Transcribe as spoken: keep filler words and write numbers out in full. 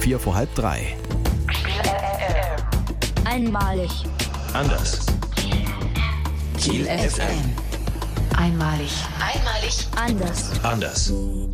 vier vor halb drei. Einmalig. Anders. Kiel F M. Einmalig. Einmalig. Anders. Anders.